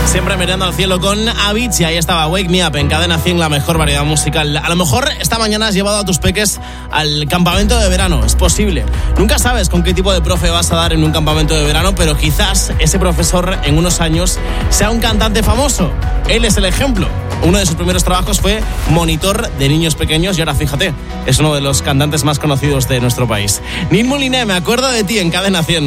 Siempre mirando al cielo con Avicii. Ahí estaba Wake Me Up en Cadena 100, la mejor variedad musical. A lo mejor esta mañana has llevado a tus peques al campamento de verano. Es posible. Nunca sabes con qué tipo de profe vas a dar en un campamento de verano, pero quizás ese profesor en unos años sea un cantante famoso. Él es el ejemplo. Uno de sus primeros trabajos fue monitor de niños pequeños y ahora fíjate, es uno de los cantantes más conocidos de nuestro país. Nin Moliné, me acuerdo de ti en Cadena 100.